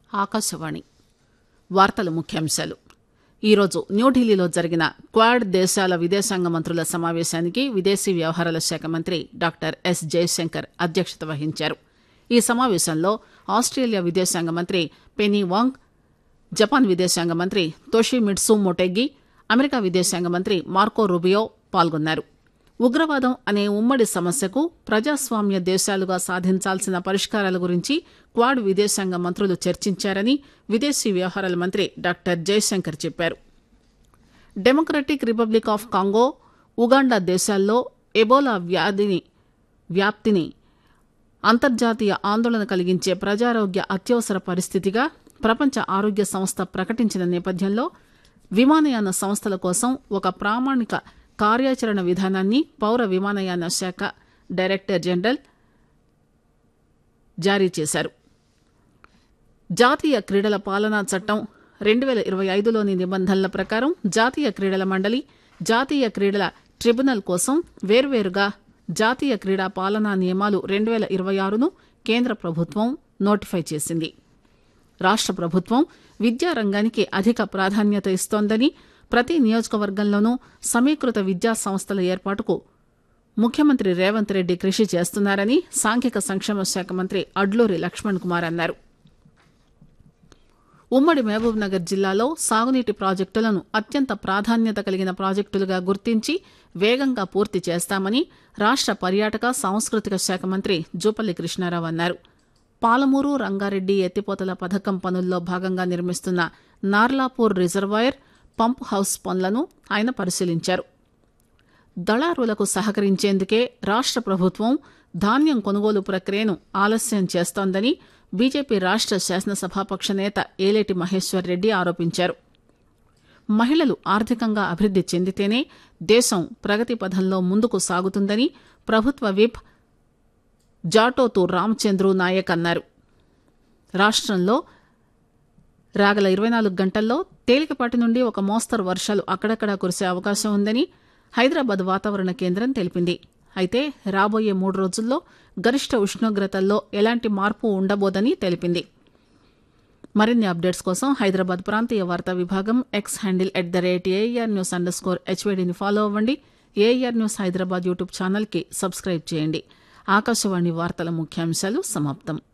ఆకాశవాణి వార్తల ముఖ్యాంశాలు. ఈరోజు న్యూఢిల్లీలో జరిగిన క్వాడ్ దేశాల విదేశాంగ మంత్రుల సమావేశానికి విదేశీ వ్యవహారాల శాఖ మంత్రి డాక్టర్ ఎస్ జయశంకర్ అధ్యక్షత వహించారు. ఈ సమావేశంలో ఆస్ట్రేలియా విదేశాంగ మంత్రి పెనీ వాంగ్, జపాన్ విదేశాంగ మంత్రి తోషిమిట్సు మొటెగి, అమెరికా విదేశాంగ మంత్రి మార్కో రూబియో పాల్గొన్నారు. ఉగ్రవాదం అనే ఉమ్మడి సమస్యకు ప్రజాస్వామ్య దేశాలుగా సాధించాల్సిన పరిష్కారాల గురించి క్వాడ్ విదేశాంగ మంత్రులు చర్చించారని విదేశీ వ్యవహారాల మంత్రి డాక్టర్ జయశంకర్ చెప్పారు. Democratic republic of Congo, Uganda దేశాల్లో ఎబోలా వ్యాప్తిని అంతర్జాతీయ ఆందోళన కలిగించే ప్రజారోగ్య అత్యవసర పరిస్థితిగా ప్రపంచ ఆరోగ్య సంస్థ ప్రకటించిన నేపథ్యంలో విమానయాన సంస్థల కోసం ఒక ప్రామాణిక కార్యాచరణ విధానాన్ని పౌర విమానయాన శాఖ డైరెక్టర్ జనరల్ జారీ చేశారు. జాతీయ క్రీడల పాలనా చట్టం 2025లోని నిబంధనల ప్రకారం జాతీయ క్రీడల మండలి, జాతీయ క్రీడల ట్రిబ్యునల్ కోసం వేర్వేరుగా జాతీయ క్రీడా పాలనా నియమాలు 2026ను కేంద్ర ప్రభుత్వం నోటిఫై చేసింది. రాష్ట ప్రభుత్వం విద్యారంగానికి అధిక ప్రాధాన్యత ఇస్తోందని, ప్రతి నియోజకవర్గంలోనూ సమీకృత విద్యా సంస్థల ఏర్పాటుకు ముఖ్యమంత్రి రేవంత్ రెడ్డి కృషి చేస్తున్నారని సాంఘిక సంక్షేమ శాఖ మంత్రి అడ్లూరి లక్ష్మణ్ కుమార్ అన్నారు. ఉమ్మడి మహబూబ్ నగర్ జిల్లాలో సాగునీటి ప్రాజెక్టులను అత్యంత ప్రాధాన్యత కలిగిన ప్రాజెక్టులుగా గుర్తించి వేగంగా పూర్తి చేస్తామని రాష్ట పర్యాటక సాంస్కృతిక శాఖ మంత్రి జూపల్లి కృష్ణారావు అన్నారు. పాలమూరు రంగారెడ్డి ఎత్తిపోతల పథకం పనుల్లో భాగంగా నిర్మిస్తున్న నార్లాపూర్ రిజర్వాయర్, పంప్ హౌస్ పనులను ఆయన పరిశీలించారు. దళారులకు సహకరించేందుకే రాష్ట ప్రభుత్వం ధాన్యం కొనుగోలు ప్రక్రియను ఆలస్యం చేస్తోందని బీజేపీ రాష్ట శాసనసభాపక్ష నేత ఏలేటి మహేశ్వర్ రెడ్డి ఆరోపించారు. మహిళలు ఆర్థికంగా అభివృద్ది చెందితేనే దేశం ప్రగతి పథంలో ముందుకు సాగుతుందని ప్రభుత్వ విప్ జాటోతు రామచంద్రు నాయక్ అన్నారు. రాష్టంలో రాగల 24 గంటల్లో తేలికపాటి నుండి ఒక మోస్తరు వర్షాలు అక్కడక్కడా కురిసే అవకాశం ఉందని హైదరాబాద్ వాతావరణ కేంద్రం తెలిపింది. అయితే రాబోయే 3 రోజుల్లో గరిష్ట ఉష్ణోగ్రతల్లో ఎలాంటి మార్పు ఉండబోదని తెలిపింది. మరిన్ని అప్డేట్స్ కోసం హైదరాబాద్ ప్రాంతీయ వార్తా విభాగం ఎక్స్ హ్యాండిల్ @AIRnews_HYDని ఫాలో అవ్వండి. AIR న్యూస్ హైదరాబాద్ యూట్యూబ్ ఛానల్కి సబ్స్క్రైబ్ చేయండి. ఆకాశవాణి వార్తల ముఖ్యాంశాలు సమాప్తం.